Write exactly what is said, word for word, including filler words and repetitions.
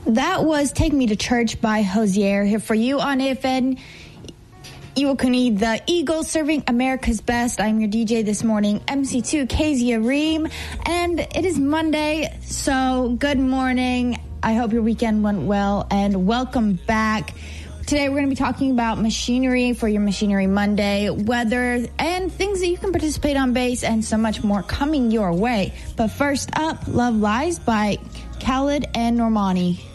That was Take Me to Church by Hozier here for you on A F N. Iwakuni, the Eagles serving America's best. I'm your D J this morning, M C two, Kezia Reem. And it is Monday, so good morning. I hope your weekend went well, and welcome back. Today we're going to be talking about machinery for your Machinery Monday, weather, and things that you can participate on base, and so much more coming your way. But first up, Love Lies by Khalid and Normani.